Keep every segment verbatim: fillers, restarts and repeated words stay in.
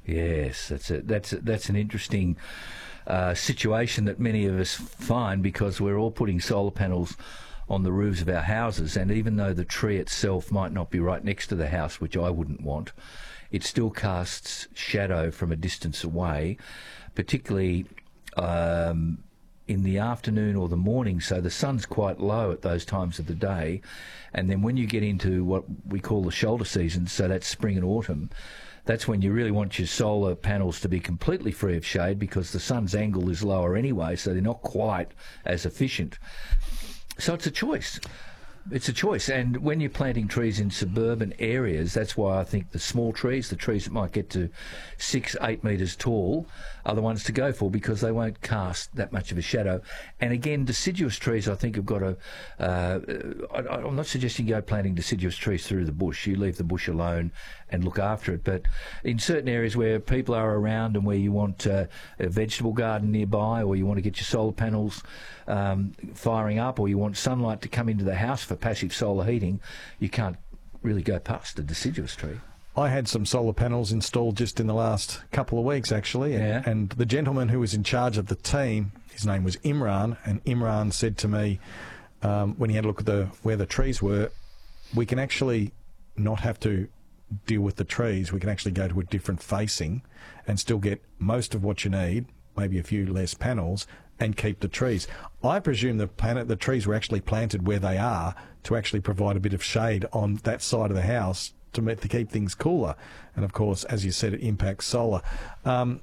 Yes, that's a, that's a, that's an interesting uh, situation that many of us find, because we're all putting solar panels on the roofs of our houses, and even though the tree itself might not be right next to the house, which I wouldn't want, it still casts shadow from a distance away, particularly um, in the afternoon or the morning, so the sun's quite low at those times of the day. And then when you get into what we call the shoulder seasons, so that's spring and autumn, that's when you really want your solar panels to be completely free of shade, because the sun's angle is lower anyway, so they're not quite as efficient. So it's a choice. It's a choice. And when you're planting trees in suburban areas, that's why I think the small trees, the trees that might get to six, eight metres tall, are the ones to go for, because they won't cast that much of a shadow. And again, deciduous trees, I think, have got a... Uh, I, I'm not suggesting you go planting deciduous trees through the bush. You leave the bush alone and look after it. But in certain areas where people are around and where you want uh, a vegetable garden nearby, or you want to get your solar panels um, firing up, or you want sunlight to come into the house for passive solar heating, you can't really go past a deciduous tree. I had some solar panels installed just in the last couple of weeks, actually, and, yeah. and the gentleman who was in charge of the team, his name was Imran, and Imran said to me, um, when he had a look at the where the trees were, we can actually not have to deal with the trees. We can actually go to a different facing and still get most of what you need, maybe a few less panels, and keep the trees. I presume the planet, the trees were actually planted where they are to actually provide a bit of shade on that side of the house to, make, to keep things cooler. And of course, as you said, it impacts solar. Um,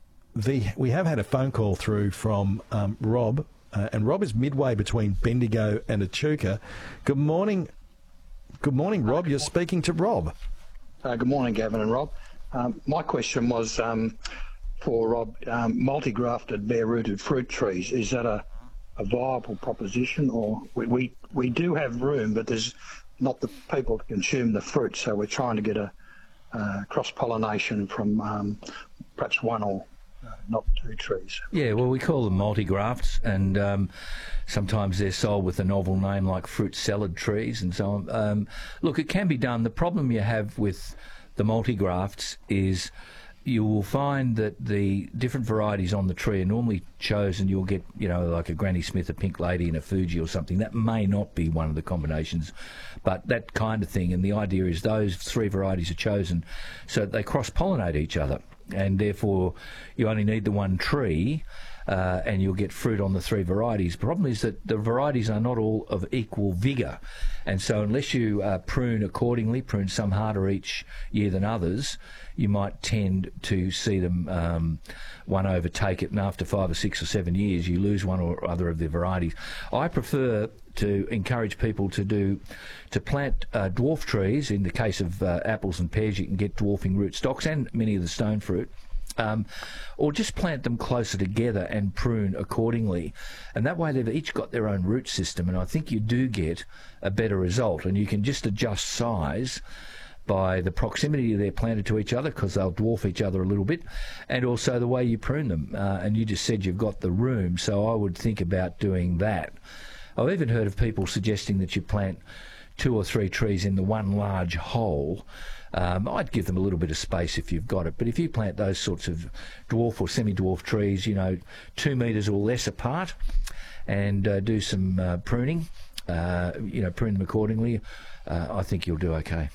the we have had a phone call through from um, Rob, uh, and Rob is midway between Bendigo and Echuca. Good morning. Good morning, Rob. You're speaking to Rob. Uh, good morning, Gavin and Rob. Um, my question was um, for Rob, um, multi-grafted bare-rooted fruit trees, is that a, a viable proposition? Or we, we, we do have room, but there's not the people to consume the fruit, so we're trying to get a uh, cross-pollination from um, perhaps one or uh, not two trees. Yeah, well, we call them multi-grafts, and um, sometimes they're sold with a novel name like fruit salad trees and so on. Um, look, it can be done. The problem you have with the multi-grafts is you will find that the different varieties on the tree are normally chosen. You'll get, you know, like a Granny Smith, a Pink Lady and a Fuji or something. That may not be one of the combinations, but that kind of thing. And the idea is those three varieties are chosen so that they cross-pollinate each other, and therefore you only need the one tree, uh, and you'll get fruit on the three varieties. The problem is that the varieties are not all of equal vigour, and so unless you uh, prune accordingly, prune some harder each year than others, you might tend to see them um, one overtake it, and after five or six or seven years you lose one or other of the varieties. I prefer to encourage people to do to plant uh, dwarf trees. In the case of uh, apples and pears, you can get dwarfing rootstocks and many of the stone fruit. Um, or just plant them closer together and prune accordingly. And that way they've each got their own root system, and I think you do get a better result. And you can just adjust size by the proximity they're planted to each other, because they'll dwarf each other a little bit, and also the way you prune them. Uh, and you just said you've got the room, so I would think about doing that. I've even heard of people suggesting that you plant two or three trees in the one large hole. Um, I'd give them a little bit of space if you've got it, but if you plant those sorts of dwarf or semi-dwarf trees, you know, two metres or less apart, and uh, do some uh, pruning, uh, you know, prune them accordingly, uh, I think you'll do okay.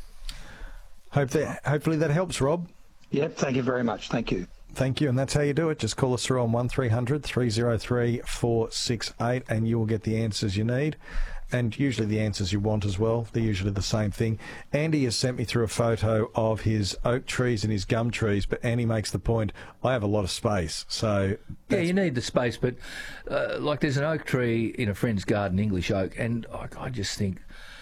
Hope that, hopefully that helps, Rob. Yeah, thank you very much. Thank you. Thank you, and that's how you do it. Just call us through on one three hundred, three oh three, four six eight, and you will get the answers you need, and usually the answers you want as well. They're usually the same thing. Andy has sent me through a photo of his oak trees and his gum trees, but Andy makes the point, I have a lot of space, so... Yeah, you need the space, but uh, like there's an oak tree in a friend's garden, English oak, and I, I just think...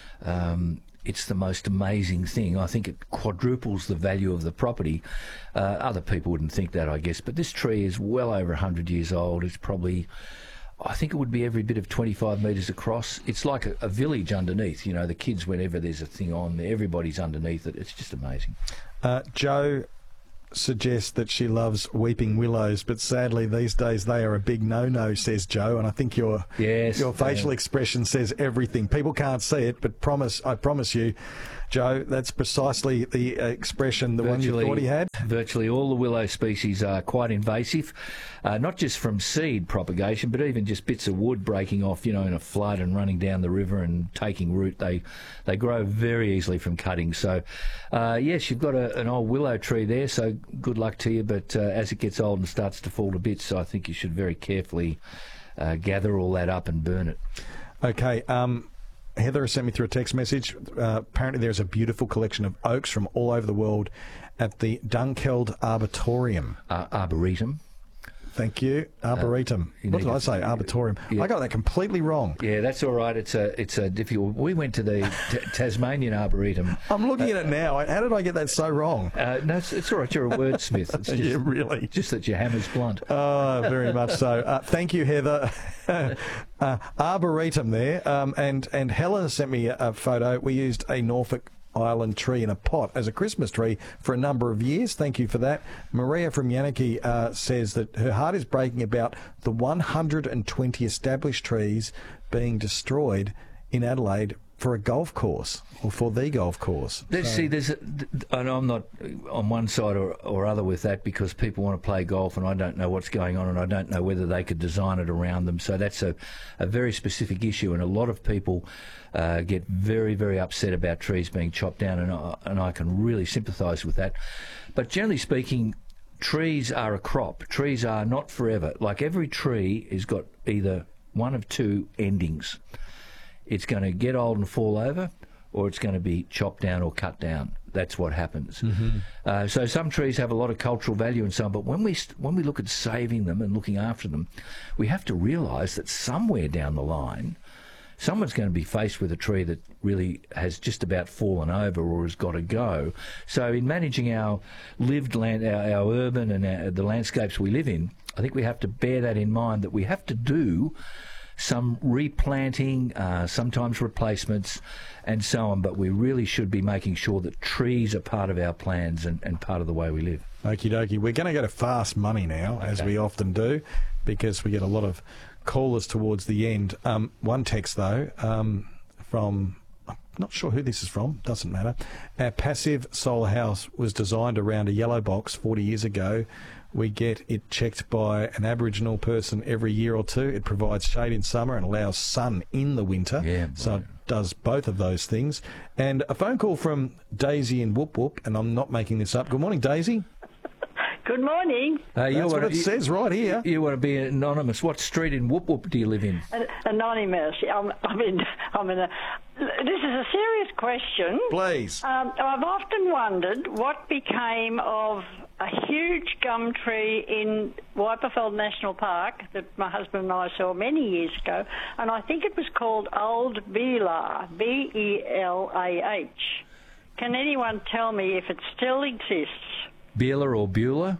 Um, it's the most amazing thing. I think it quadruples the value of the property. Uh, other people wouldn't think that, I guess, but this tree is well over one hundred years old. It's probably, I think it would be every bit of twenty-five metres across. It's like a, a village underneath. You know, the kids, whenever there's a thing on, everybody's underneath it. It's just amazing. Uh, Joe suggests that she loves weeping willows, but sadly these days they are a big no-no, says Joe, and I think your yes, your facial expression says everything. People can't see it, but promise I promise you, Joe. That's precisely the uh, expression, the Virtually- one you thought he had. Virtually all the willow species are quite invasive, uh, not just from seed propagation, but even just bits of wood breaking off, you know, in a flood and running down the river and taking root. They they grow very easily from cutting. So, uh, yes, you've got a, an old willow tree there, so good luck to you. But uh, as it gets old and starts to fall to bits, I think you should very carefully uh, gather all that up and burn it. Okay, um, Heather has sent me through a text message. Uh, apparently there's a beautiful collection of oaks from all over the world at the Dunkeld Arboretum. Uh, Arboretum. Thank you. Arboretum. you what need did I to- say? Arboretum. Yeah. I got that completely wrong. Yeah, that's all right. It's a it's a difficult. We went to the t- Tasmanian Arboretum. I'm looking at it now. How did I get that so wrong? Uh, no, it's, it's all right. You're a wordsmith. It's just, Yeah, really. just that your hammer's blunt. Oh, very much so. Uh, thank you, Heather. uh, Arboretum there. Um, and, and Helen sent me a, a photo. We used a Norfolk Island tree in a pot as a Christmas tree for a number of years. Thank you for that. Maria from Yanaki uh, says that her heart is breaking about the one hundred twenty established trees being destroyed in Adelaide for a golf course, or for the golf course. Let's So- see, there's a, and I'm not on one side or, or other with that, because people want to play golf and I don't know what's going on and I don't know whether they could design it around them. So that's a, a very specific issue, and a lot of people uh, get very, very upset about trees being chopped down, and I, and I can really sympathise with that. But generally speaking, trees are a crop. Trees are not forever. Like every tree has got either one of two endings. It's going to get old and fall over, or it's going to be chopped down or cut down. That's what happens. Mm-hmm. Uh, so some trees have a lot of cultural value and so on, but when we st- when we look at saving them and looking after them, we have to realise that somewhere down the line, someone's going to be faced with a tree that really has just about fallen over or has got to go. So in managing our lived land, our, our urban and our, the landscapes we live in, I think we have to bear that in mind, that we have to do some replanting, uh, sometimes replacements, and so on. But we really should be making sure that trees are part of our plans and, and part of the way we live. Okie dokie. We're going to go to fast money now, as Okay. we often do, because we get a lot of callers towards the end. Um, one text, though, um, from... I'm not sure who this is from, doesn't matter. Our passive solar house was designed around a yellow box forty years ago. We get it checked by an Aboriginal person every year or two. It provides shade in summer and allows sun in the winter. Yeah, so it does both of those things. And a phone call from Daisy in Whoop Whoop, and I'm not making this up. Good morning, Daisy. Good morning. Uh, you That's what wanna- it you- says right here. You want to be anonymous. What street in Whoop Whoop do you live in? An- Anonymous. I'm, I'm in. I'm in a. This is a serious question. Please. Um, I've often wondered what became of a huge gum tree in Wyperfeld National Park that my husband and I saw many years ago, and I think it was called Old Belar, B E L A H. Can anyone tell me if it still exists? Beulah or Beulah?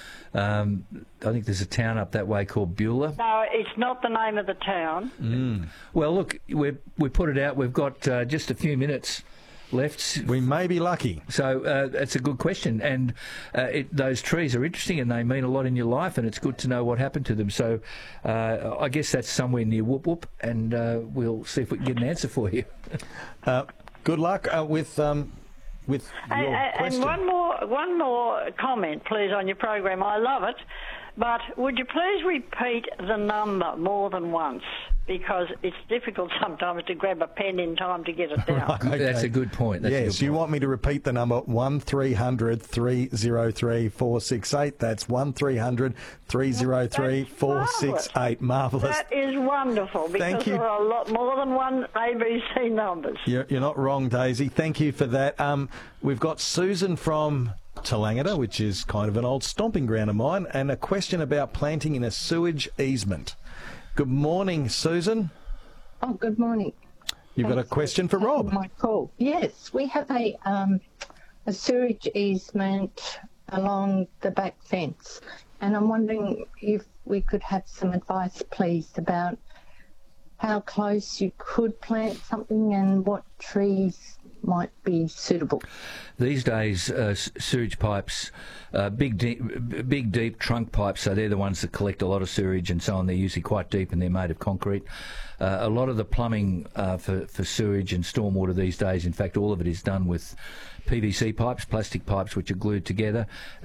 Um, I think there's a town up that way called Beulah. No, it's not the name of the town. Well, look, we we put it out. We've got uh, just a few minutes left. We may be lucky. So uh, that's a good question, and uh, it, those trees are interesting and they mean a lot in your life, and it's good to know what happened to them. So uh, I guess that's somewhere near Whoop Whoop, and uh, we'll see if we can get an answer for you. Uh, good luck uh, with um, with your And, and question. one more, one more comment, please, on your program. I love it, but would you please repeat the number more than once? Because it's difficult sometimes to grab a pen in time to get it down. Okay. That's a good point. That's a Yes, good you point. want me to repeat the number one three hundred three oh three four six eight. That's one three hundred three oh three four six eight. Marvellous. That is wonderful, because Thank you. there are a lot more than one A B C numbers. You're, you're not wrong, Daisy. Thank you for that. Um, we've got Susan from Talangata, which is kind of an old stomping ground of mine, and a question about planting in a sewage easement. Good morning, Susan. Oh, good morning. You've got a Thanks question for taking Rob. My call. Yes, we have a um, a sewage easement along the back fence, and I'm wondering if we could have some advice, please, about how close you could plant something and what trees might be suitable? These days, uh, s- sewage pipes, uh, big, deep, big, deep trunk pipes, so they're the ones that collect a lot of sewage and so on. They're usually quite deep and they're made of concrete. Uh, a lot of the plumbing uh, for, for sewage and stormwater these days, in fact, all of it is done with P V C pipes, plastic pipes, which are glued together.